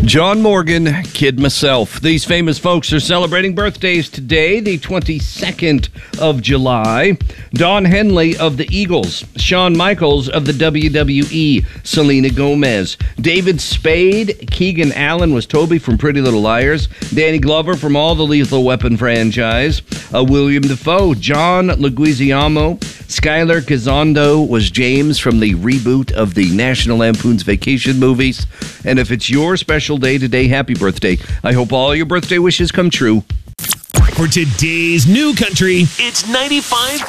John Morgan, Kid Myself. These famous folks are celebrating birthdays today, the 22nd of July. Don Henley of the Eagles. Shawn Michaels of the WWE. Selena Gomez. David Spade. Keegan Allen was Toby from Pretty Little Liars. Danny Glover from all the Lethal Weapon franchise. William Dafoe. John Leguizamo. Skylar Gisondo was James from the reboot of the National Lampoon's Vacation movies. And if it's your special day today, happy birthday. I hope all your birthday wishes come true. For today's New Country, it's 95.